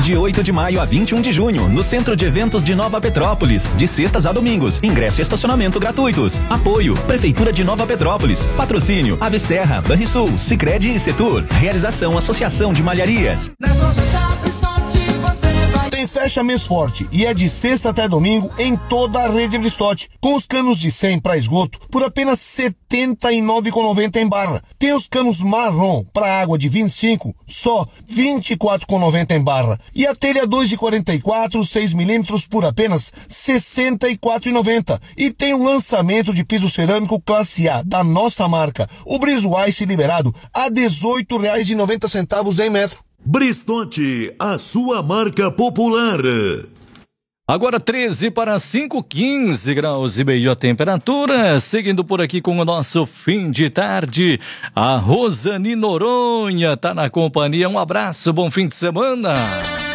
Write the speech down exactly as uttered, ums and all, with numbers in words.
de oito de maio a vinte e um de junho, no Centro de Eventos de Nova Petrópolis, de sextas a domingos. Ingresso e estacionamento gratuitos. Apoio, Prefeitura de Nova Petrópolis. Patrocínio, Ave Serra, Banrisul, Sicredi e Setur. Realização, Associação de Malharias. Nas lojas da Bristote você vai... Tem fecha mês forte e é de sexta até domingo em toda a rede Bristote, com os canos de cem para esgoto por apenas setenta e nove reais e noventa centavos em barra. Tem os canos marrom para água de vinte e cinco, só vinte e quatro reais e noventa centavos em barra. E a telha dois de quarenta e quatro, seis milímetros por apenas sessenta e quatro reais e noventa centavos. E tem um lançamento de piso cerâmico classe A da nossa marca, o Brizoice, liberado a dezoito reais e noventa centavos em metro. Bristote, a sua marca popular. Agora treze para cinco, quinze graus e meio a temperatura. Seguindo por aqui com o nosso fim de tarde, a Rosane Noronha tá na companhia. Um abraço, bom fim de semana.